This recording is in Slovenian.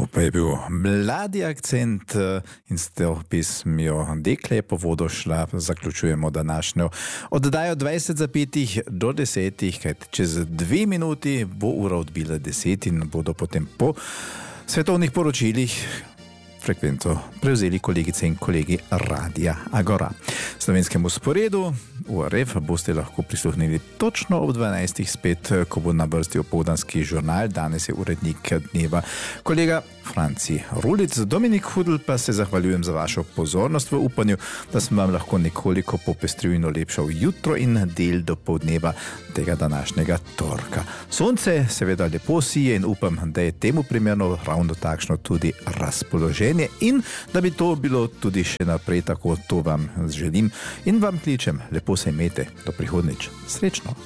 pa je bil mladi akcent in s to pismijo Dekle po vodo šla zaključujemo današnjo oddajo 20 zapetih do 10, kajti čez 2 minuti bo ura odbila 10 in bodo potem po svetovnih poročilih frekvenco prevzeli kolegice in kolegi Radia Agora. Slovenskemu sporedu URF boste lahko prisluhnili točno ob 12. spet, ko bo na vrsti opoldanski žurnal. Danes je urednik dneva kolega Franci Rulic. Dominik Hudl pa se zahvaljujem za vašo pozornost v upanju, da sem vam lahko nekoliko popestril in olepšal jutro in del do poldneva tega današnjega torka. Sonce seveda lepo sije in upam, da je temu primerno ravno takšno tudi razpoloženje in da bi to bilo tudi še naprej tako, to vam želim in vam kličem. Lepo se imejte, do prihodnjič. Srečno!